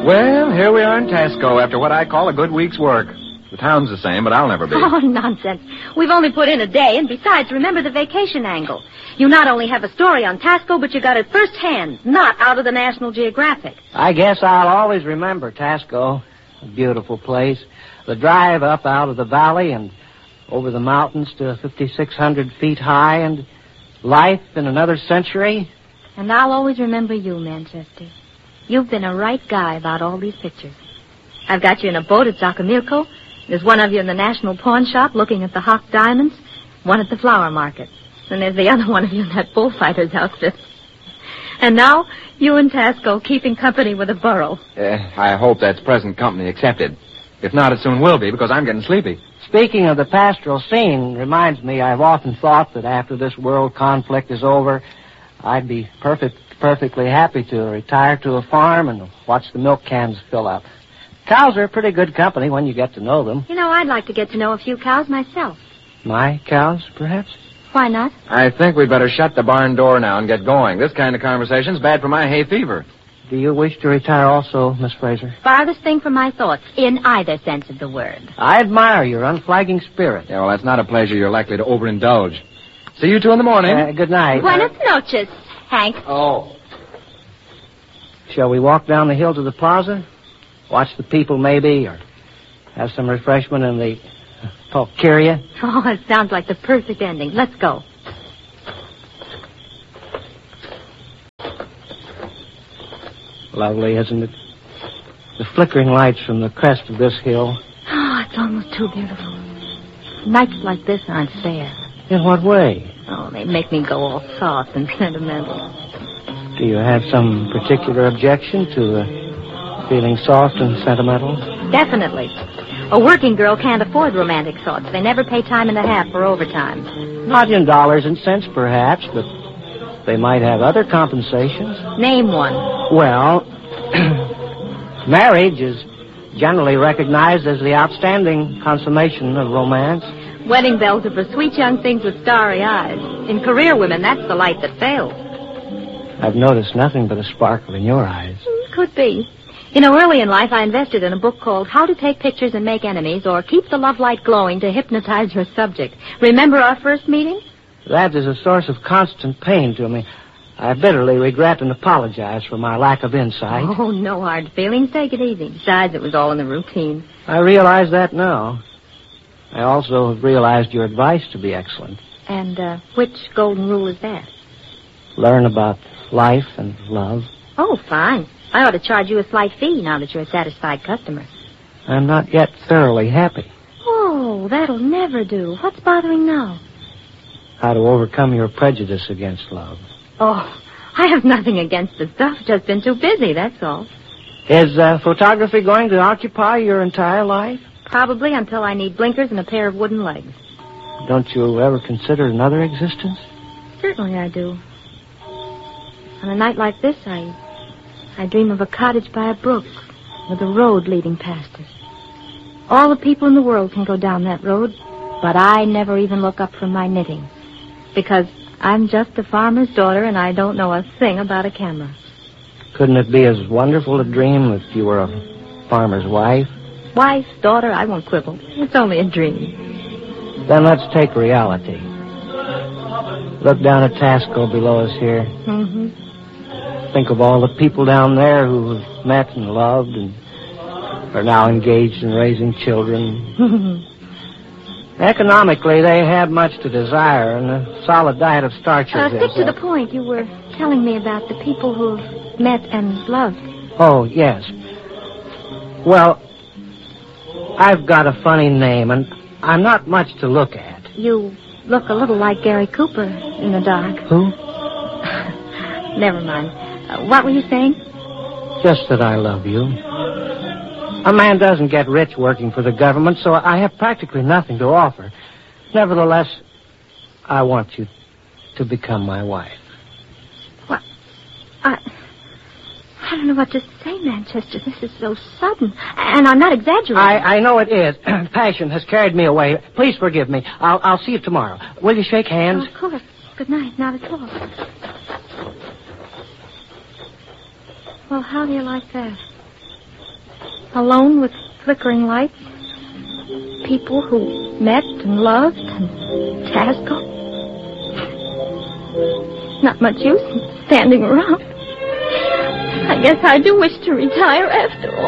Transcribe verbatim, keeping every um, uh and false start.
Well, here we are in Tasco after what I call a good week's work. The town's the same, but I'll never be. Oh, nonsense. We've only put in a day, and besides, remember the vacation angle. You not only have a story on Tasco, but you got it firsthand, not out of the National Geographic. I guess I'll always remember Tasco. A beautiful place. The drive up out of the valley and over the mountains to fifty-six hundred feet high, and life in another century. And I'll always remember you, Manchester. You've been a right guy about all these pictures. I've got you in a boat at Zacamilco. There's one of you in the National Pawn Shop looking at the Hawk diamonds, one at the flower market. And there's the other one of you in that bullfighter's outfit. And now, you and Tasco keeping company with a burro. Uh, I hope that's present company accepted. If not, it soon will be, because I'm getting sleepy. Speaking of the pastoral scene, reminds me I've often thought that after this world conflict is over, I'd be perfect, perfectly happy to retire to a farm and watch the milk cans fill up. Cows are pretty good company when you get to know them. You know, I'd like to get to know a few cows myself. My cows, perhaps? Why not? I think we'd better shut the barn door now and get going. This kind of conversation's bad for my hay fever. Do you wish to retire also, Miss Fraser? Farthest thing from my thoughts, in either sense of the word. I admire your unflagging spirit. Yeah, well, that's not a pleasure you're likely to overindulge. See you two in the morning. Uh, good night. Buenas noches, Hank. Oh. Shall we walk down the hill to the plaza? Watch the people, maybe, or have some refreshment in the Pulcheria? Oh, it sounds like the perfect ending. Let's go. Lovely, isn't it? The flickering lights from the crest of this hill. Oh, it's almost too beautiful. Nights like this aren't fair. In what way? Oh, they make me go all soft and sentimental. Do you have some particular objection to uh, feeling soft and sentimental? Definitely. A working girl can't afford romantic thoughts. They never pay time and a half for overtime. Not in dollars and cents, perhaps, but they might have other compensations. Name one. Well, marriage is generally recognized as the outstanding consummation of romance. Wedding bells are for sweet young things with starry eyes. In career women, that's the light that fails. I've noticed nothing but a sparkle in your eyes. Could be. You know, early in life, I invested in a book called How to Take Pictures and Make Enemies, or Keep the Love Light Glowing to Hypnotize Your Subject. Remember our first meeting? That is a source of constant pain to me. I bitterly regret and apologize for my lack of insight. Oh, no hard feelings. Take it easy. Besides, it was all in the routine. I realize that now. I also have realized your advice to be excellent. And uh, which golden rule is that? Learn about life and love. Oh, fine. I ought to charge you a slight fee now that you're a satisfied customer. I'm not yet thoroughly happy. Oh, that'll never do. What's bothering now? How to overcome your prejudice against love. Oh, I have nothing against the stuff. Just been too busy, that's all. Is uh, photography going to occupy your entire life? Probably until I need blinkers and a pair of wooden legs. Don't you ever consider another existence? Certainly I do. On a night like this, I... I dream of a cottage by a brook with a road leading past us. All the people in the world can go down that road, but I never even look up from my knitting. Because I'm just a farmer's daughter and I don't know a thing about a camera. Couldn't it be as wonderful a dream if you were a farmer's wife? Wife, daughter, I won't quibble. It's only a dream. Then let's take reality. Look down at Tasco below us here. Mm-hmm. Think of all the people down there who have met and loved and are now engaged in raising children. Economically, they have much to desire, and a solid diet of starches. Uh, stick is, to uh, the point. You were telling me about the people who've met and loved. Oh, yes. Well, I've got a funny name, and I'm not much to look at. You look a little like Gary Cooper in the dark. Who? Never mind. Uh, what were you saying? Just that I love you. A man doesn't get rich working for the government, so I have practically nothing to offer. Nevertheless, I want you to become my wife. What? I... I don't know what to say, Manchester. This is so sudden. And I'm not exaggerating. I, I know it is. Passion has carried me away. Please forgive me. I'll, I'll see you tomorrow. Will you shake hands? Oh, of course. Good night. Not at all. Well, how do you like that? alone with flickering lights. People who met and loved and Tasco. Not much use in standing around. I guess I do wish to retire after all.